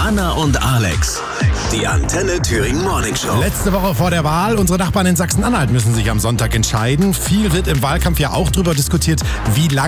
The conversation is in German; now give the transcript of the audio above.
Anna und Alex. Die Antenne Thüringen Morning Show. Letzte Woche vor der Wahl. Unsere Nachbarn in Sachsen-Anhalt müssen sich am Sonntag entscheiden. Viel wird im Wahlkampf ja auch darüber diskutiert, wie lange